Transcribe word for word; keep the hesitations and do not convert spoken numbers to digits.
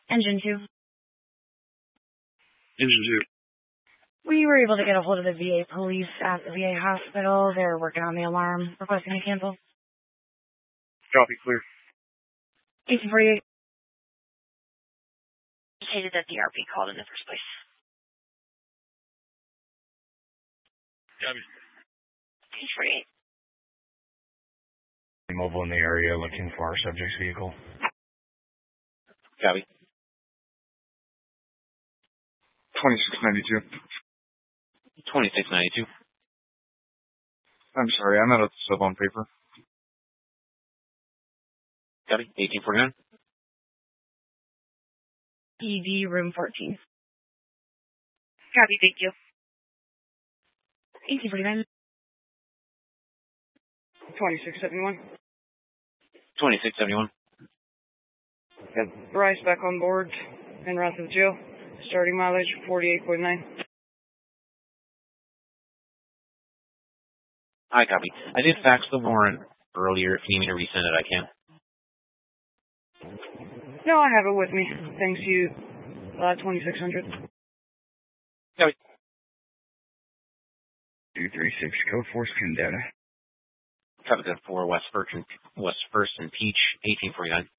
Engine two. Engine two. We were able to get a hold of the V A police at the V A hospital. They're working on the alarm, requesting a cancel. Copy, clear. eighteen forty-eight. Indicated that the R P called in the first place. Copy. eighteen forty-eight. Mobile in the area looking for our subject's vehicle. Copy. twenty-six ninety-two. twenty-six ninety-two. I'm sorry, I'm out of the sub on paper. Copy. eighteen forty-nine. E D room fourteen. Copy, thank you. eighteen forty-nine. twenty-six seventy-one. twenty-six seventy-one. Got Bryce back on board en route to the jail. Starting mileage forty-eight point nine. I copy. I did fax the warrant earlier. If you need me to resend it, I can. No, I have it with me. Thanks you. Uh, twenty-six hundred. Copy. two three six, code force Condetta. Copy that for West First and West First and Peach, eighteen forty-nine.